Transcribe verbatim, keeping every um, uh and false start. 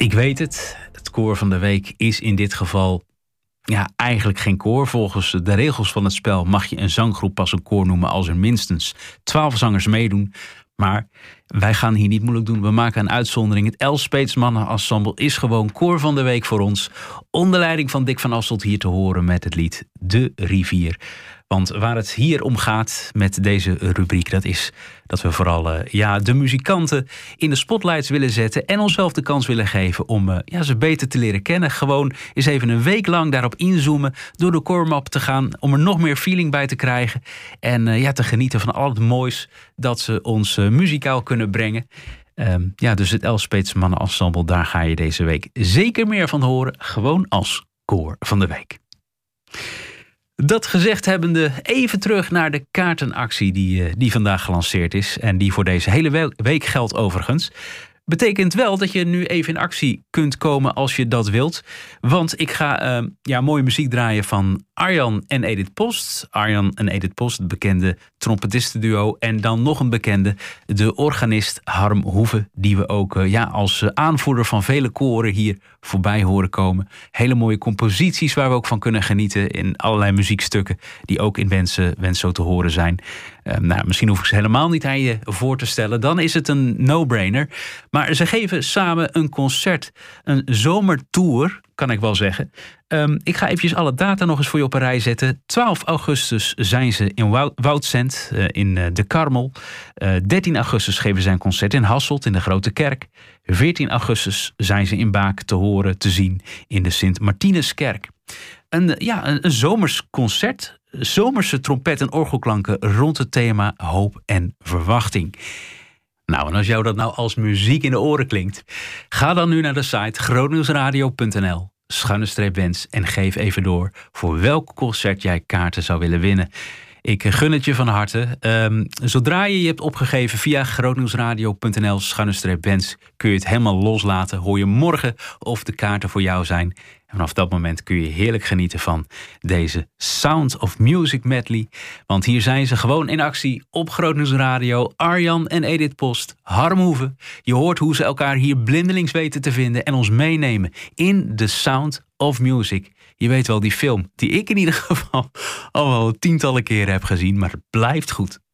Ik weet het, het koor van de week is in dit geval ja, eigenlijk geen koor. Volgens de regels van het spel mag je een zanggroep pas een koor noemen als er minstens twaalf zangers meedoen. Maar wij gaan hier niet moeilijk doen. We maken een uitzondering. Het Elspeets Mannenensemble is gewoon koor van de week voor ons. Onder leiding van Dick van Asselt hier te horen met het lied De Rivier. Want waar het hier om gaat met deze rubriek, dat is dat we vooral uh, ja, de muzikanten in de spotlights willen zetten en onszelf de kans willen geven om uh, ja, ze beter te leren kennen. Gewoon eens even een week lang daarop inzoomen, door de core-map te gaan, om er nog meer feeling bij te krijgen en uh, ja, te genieten van al het moois dat ze ons uh, muzikaal kunnen brengen. Um, ja, dus het Elspeets Mannenensemble, daar ga je deze week zeker meer van horen, gewoon als koor van de week. Dat gezegd hebbende, even terug naar de kaartenactie die, die vandaag gelanceerd is. En die voor deze hele week geldt overigens. Betekent wel dat je nu even in actie kunt komen als je dat wilt. Want ik ga uh, ja, mooie muziek draaien van Arjan en Edith Post. Arjan en Edith Post, het bekende trompetistenduo. En dan nog een bekende, de organist Harm Hoeve. Die we ook uh, ja, als uh, aanvoerder van vele koren hier voorbij horen komen. Hele mooie composities waar we ook van kunnen genieten. In allerlei muziekstukken die ook in Wensen, Wenso te horen zijn. Uh, nou, misschien hoef ik ze helemaal niet aan je voor te stellen. Dan is het een no-brainer. Maar ze geven samen een concert. Een zomertour, kan ik wel zeggen. Um, ik ga eventjes alle data nog eens voor je op een rij zetten. twaalf augustus zijn ze in Woudsend, uh, in uh, de Karmel. Uh, dertien augustus geven ze een concert in Hasselt, in de Grote Kerk. veertien augustus zijn ze in Baak te horen, te zien in de Sint-Martinuskerk. Een, ja, een, een zomers concert. Zomerse trompet- en orgelklanken rond het thema hoop en verwachting. Nou, en als jou dat nou als muziek in de oren klinkt, ga dan nu naar de site grootnieuwsradio punt n l, schuine streep wens, en geef even door voor welk concert jij kaarten zou willen winnen. Ik gun het je van harte. Um, zodra je je hebt opgegeven via grootnieuwsradio punt n l, schuine streep wens, kun je het helemaal loslaten. Hoor je morgen of de kaarten voor jou zijn. En vanaf dat moment kun je heerlijk genieten van deze Sound of Music medley. Want hier zijn ze gewoon in actie op Grootnieuws Radio. Arjan en Edith Post, Harm Hoeve. Je hoort hoe ze elkaar hier blindelings weten te vinden en ons meenemen in The Sound of Music. Je weet wel, die film die ik in ieder geval al wel tientallen keren heb gezien, maar het blijft goed.